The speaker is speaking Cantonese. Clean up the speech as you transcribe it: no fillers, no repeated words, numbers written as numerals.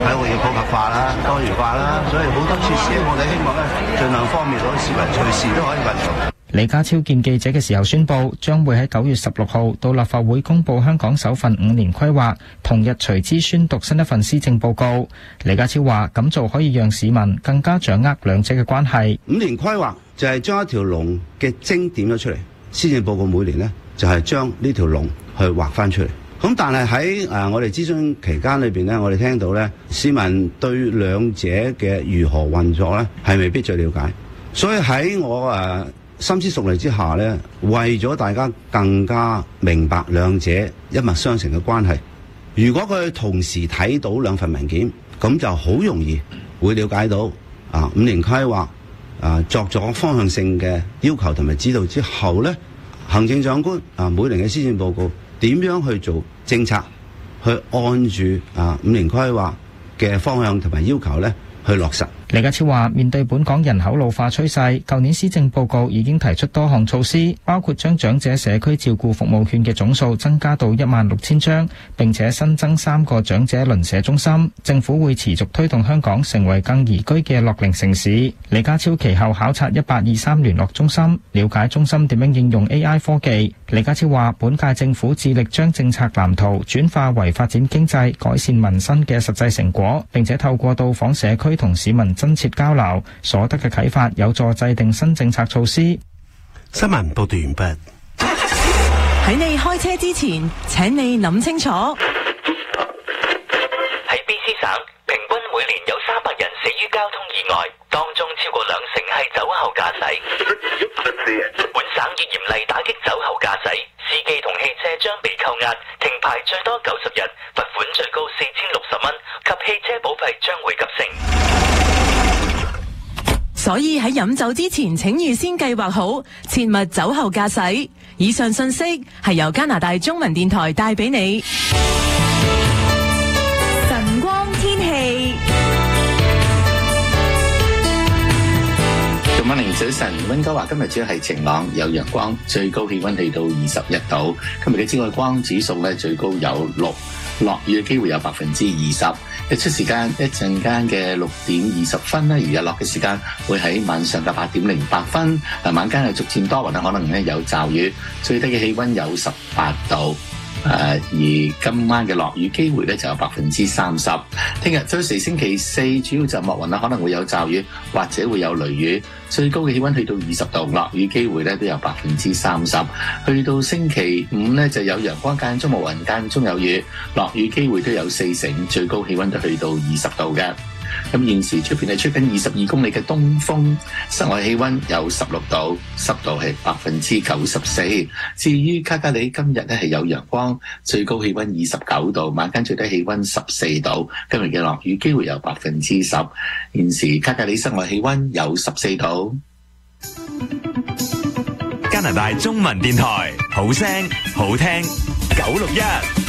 體育要普及化啦、多元化啦，所以好多設施我哋希望咧盡量方便到市民隨時都可以運用。 李家超見記者嘅時候宣布，將會喺9月16號到立法會公布香港首份5年規劃，同日隨之宣讀新一份施政報告。李家超話咁做可以讓市民更加掌握兩者嘅關係。 5年規劃就係將一條龍嘅精點咗出嚟，施政報告每年呢，就係將呢條龍去畫翻出嚟。咁但係喺我哋諮詢期間裏邊咧，我哋聽到咧市民對兩者嘅如何運作咧係未必最了解，所以喺我深思熟慮之下咧，為咗大家更加明白兩者一脈相承嘅關係，如果佢同時睇到兩份文件，咁就好容易會了解到5年規劃作咗方向性嘅要求同埋指導之後咧，行政長官每年嘅施政報告點樣去做政策，去按住5年規劃嘅方向同埋要求咧去落實。 李家超話，面對本港人口老化趨勢，舊年施政報告已經提出多項措施，包括將長者社區照顧服務券嘅總數增加到16000張，並且新增3個長者鄰舍中心。政府會持續推動香港成為更宜居嘅樂齡城市。李家超其後考察1823聯絡中心，了解中心點樣應用 AI 科技。李家超話，本屆政府致力將政策藍圖轉化為發展經濟、改善民生嘅實際成果，並且透過到訪社區同市民真切交流，所得嘅啟發有助制定新政策措施。 新聞報道完畢。 喺你開車之前，請你諗清楚。喺 BC 省，平均每年有300人死於交通意外，當中超過20%係酒後駕駛。本省已嚴厲打擊酒後駕駛，司機同汽車將被扣押、停牌最多90日，罰款最高4060蚊，及汽車保費將會急升。 所以喺飲酒之前，請預先計劃好，切勿酒後駕駛。以上信息係由加拿大中文電台帶俾你。晨光天氣。 今晚早晨，溫哥華今日主要係晴朗，有陽光，最高氣溫去到21度。今日嘅紫外光指數咧最高有6，落雨嘅機會有20%。日出時間一陣間嘅6點20分咧，而日落嘅時間會喺晚上嘅8點08分。晚間係逐漸多雲，可能咧有驟雨，最低嘅氣溫有18度。而今晚嘅落雨機會咧就有30%。聽日周四星期4主要就密雲可能會有驟雨或者會有雷雨，最高嘅氣溫去到20度，落雨機會咧都有30%。去到星期5咧就有陽光間中密雲間中有雨，落雨機會都有40%，最高氣溫都去到20度嘅。咁現時出邊係吹緊22公里嘅東風，室外氣溫有16度，濕度係94%。至於卡加里今日咧係有陽光，最高氣溫29度，晚間最低氣溫14度。今日嘅落雨機會有10%。現時卡加里室外氣溫有14度。 加拿大中文電台，好聲好聽，961。